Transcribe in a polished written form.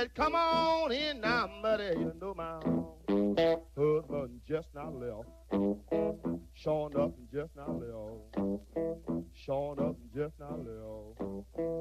said, come on in now, buddy. You know my husband just now left. Showing up and just now left. Showing up and just now left.